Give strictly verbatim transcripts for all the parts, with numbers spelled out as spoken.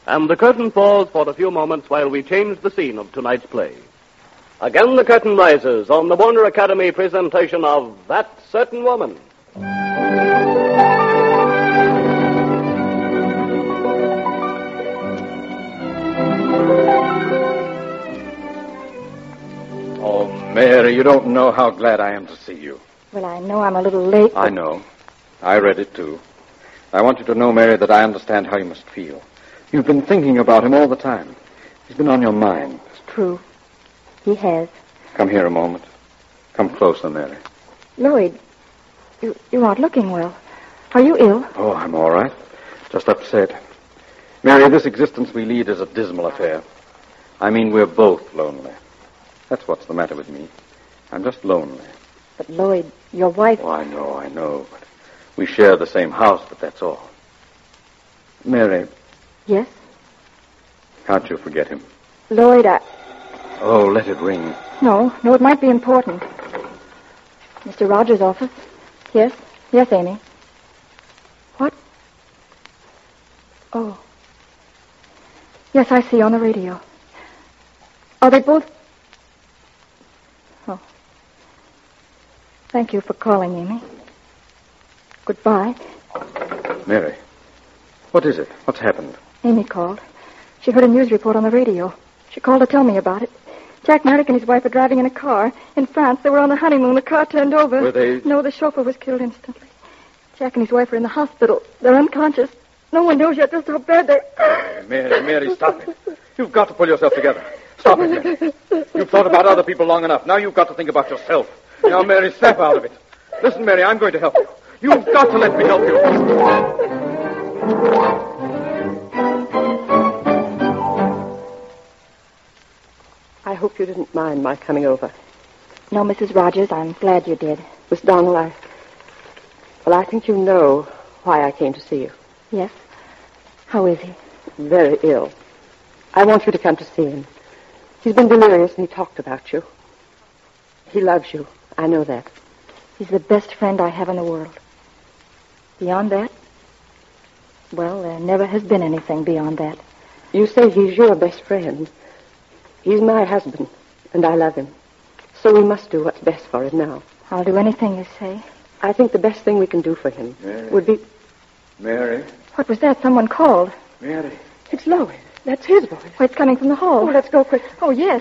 And the curtain falls for a few moments while we change the scene of tonight's play. Again the curtain rises on the Warner Academy presentation of That Certain Woman. Oh, Mary, you don't know how glad I am to see you. Well, I know I'm a little late. But... I know. I read it, too. I want you to know, Mary, that I understand how you must feel. You've been thinking about him all the time. He's been on your mind. It's true. He has. Come here a moment. Come closer, Mary. Lloyd, you, you aren't looking well. Are you ill? Oh, I'm all right. Just upset. Mary, this existence we lead is a dismal affair. I mean, we're both lonely. That's what's the matter with me. I'm just lonely. But, Lloyd, your wife... Oh, I know, I know. But we share the same house, but that's all. Mary... Yes? Can't you forget him? Lloyd, I... Oh, let it ring. No, no, it might be important. Mister Rogers' office? Yes? Yes, Amy. What? Oh. Yes, I see, on the radio. Are they both... Oh. Thank you for calling, Amy. Goodbye. Mary, what is it? What's happened? Amy called. She heard a news report on the radio. She called to tell me about it. Jack Merrick and his wife were driving in a car. In France, they were on the honeymoon. The car turned over. Were they... No, the chauffeur was killed instantly. Jack and his wife are in the hospital. They're unconscious. No one knows yet just how bad they... Mary, Mary, stop it. You've got to pull yourself together. Stop it, Mary. You've thought about other people long enough. Now you've got to think about yourself. Now, Mary, snap out of it. Listen, Mary, I'm going to help you. You've got to let me help you. I hope you didn't mind my coming over. No, Missus Rogers, I'm glad you did. Miss Donald, I... Well, I think you know why I came to see you. Yes? How is he? Very ill. I want you to come to see him. He's been delirious and he talked about you. He loves you. I know that. He's the best friend I have in the world. Beyond that? Well, there never has been anything beyond that. You say he's your best friend. He's my husband, and I love him. So we must do what's best for him now. I'll do anything you say. I think the best thing we can do for him Mary. would be... Mary. What was that? Someone called. Mary. It's Lloyd. That's his voice. Oh, it's coming from the hall. Oh, let's go quick. Oh, yes.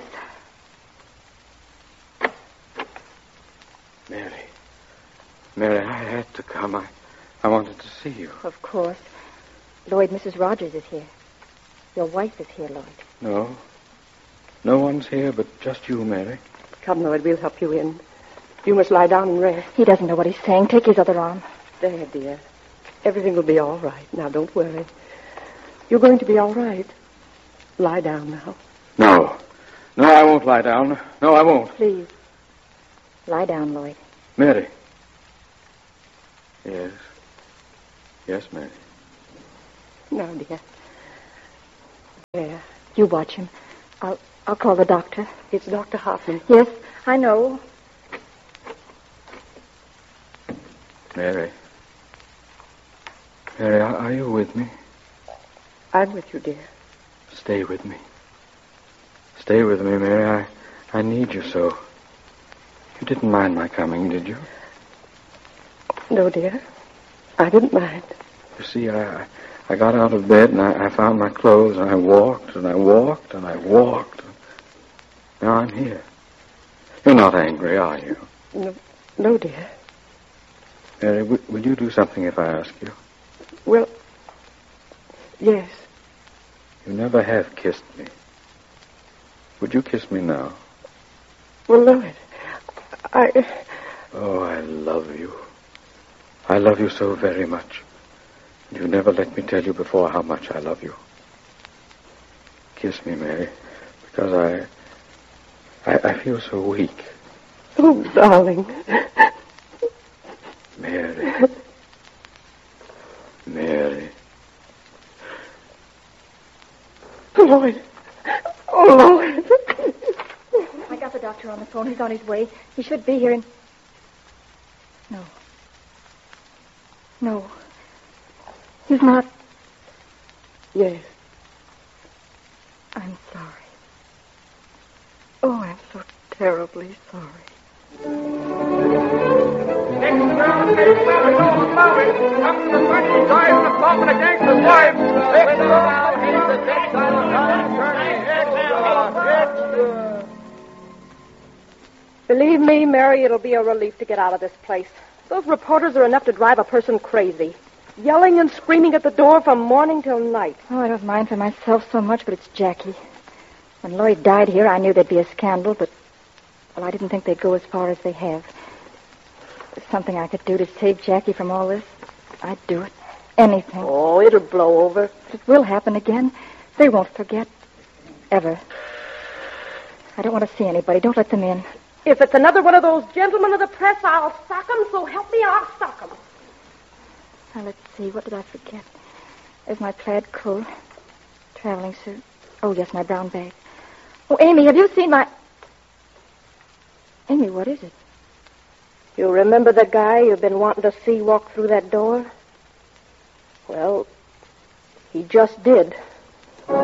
Mary. Mary, I had to come. I, I wanted to see you. Of course. Lloyd, Missus Rogers is here. Your wife is here, Lloyd. No. No one's here but just you, Mary. Come, Lloyd, we'll help you in. You must lie down and rest. He doesn't know what he's saying. Take his other arm. There, dear. Everything will be all right. Now, don't worry. You're going to be all right. Lie down now. No. No, I won't lie down. No, I won't. Please. Lie down, Lloyd. Mary. Yes. Yes, Mary. No, dear. There. You watch him. I'll I'll call the doctor. It's Doctor Hoffman. Yes, I know. Mary. Mary, are, are you with me? I'm with you, dear. Stay with me. Stay with me, Mary. I, I need you so. You didn't mind my coming, did you? No, dear. I didn't mind. You see, I I got out of bed and I, I found my clothes and I walked and I walked and I walked. Now I'm here. You're not angry, are you? No, no, dear. Mary, w- will you do something if I ask you? Well, yes. You never have kissed me. Would you kiss me now? Well, Lloyd, I... Oh, I love you. I love you so very much. You never let me tell you before how much I love you. Kiss me, Mary, because I... I, I feel so weak. Oh, darling. Mary. Mary. Lloyd. Oh, Lloyd. I got the doctor on the phone. He's on his way. He should be here in... No. No. He's not... Yes. I'm sorry. Oh, I'm so terribly sorry. Next round, next round, go Flowers. Come to the front, he dives the pump and a gangster's wife. Let's go now, he's the dead silent time, turning Believe me, Mary, it'll be a relief to get out of this place. Those reporters are enough to drive a person crazy. Yelling and screaming at the door from morning till night. Oh, I don't mind for myself so much, but it's Jackie. When Lloyd died here, I knew there'd be a scandal, but, well, I didn't think they'd go as far as they have. If there's something I could do to save Jackie from all this, I'd do it. Anything. Oh, it'll blow over. But it will happen again. They won't forget. Ever. I don't want to see anybody. Don't let them in. If it's another one of those gentlemen of the press, I'll sock 'em, so help me, I'll sock 'em. Now, let's see. What did I forget? There's my plaid coat. Traveling suit. Oh, yes, my brown bag. Oh, Amy, have you seen my... Amy, what is it? You remember the guy you've been wanting to see walk through that door? Well, he just did.